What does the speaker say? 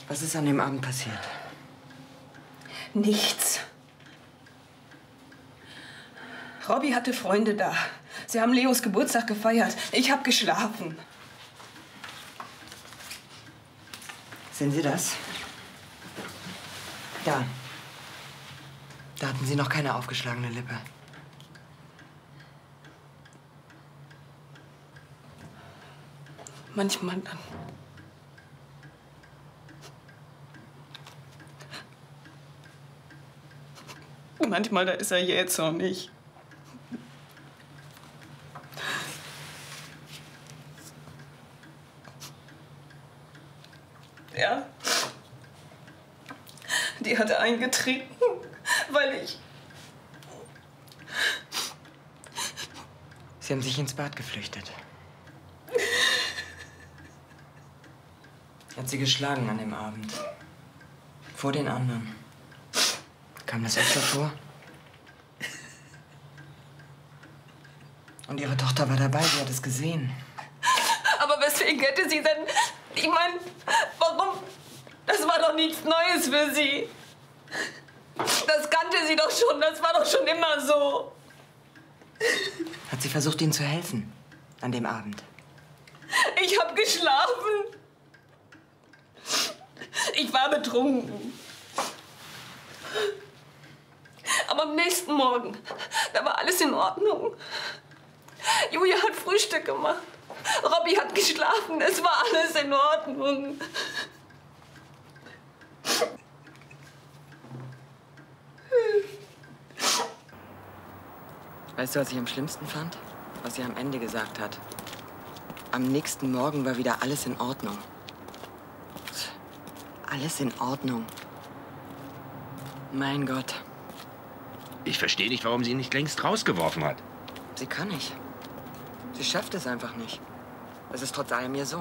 Was ist an dem Abend passiert? Nichts. Robby hatte Freunde da. Sie haben Leos Geburtstag gefeiert. Ich habe geschlafen. Sehen Sie das? Da. Da hatten Sie noch keine aufgeschlagene Lippe. Manchmal dann. Manchmal, da ist er jähzornig. Ja. Die hatte eingetreten, weil ich... Sie haben sich ins Bad geflüchtet. Er hat Sie geschlagen an dem Abend. Vor den anderen. Kam das öfter vor? Und Ihre Tochter war dabei, sie hat es gesehen. Aber weswegen hätte sie denn... Ich meine, warum... Das war doch nichts Neues für sie. Das kannte sie doch schon, das war doch schon immer so. Hat sie versucht, Ihnen zu helfen? An dem Abend? Ich habe geschlafen. Ich war betrunken. Aber am nächsten Morgen, da war alles in Ordnung. Julia hat Frühstück gemacht. Robby hat geschlafen. Es war alles in Ordnung. Weißt du, was ich am schlimmsten fand? Was sie am Ende gesagt hat. Am nächsten Morgen war wieder alles in Ordnung. Alles in Ordnung. Mein Gott. Ich verstehe nicht, warum sie ihn nicht längst rausgeworfen hat. Sie kann nicht. Sie schafft es einfach nicht. Das ist trotz allem ihr Sohn.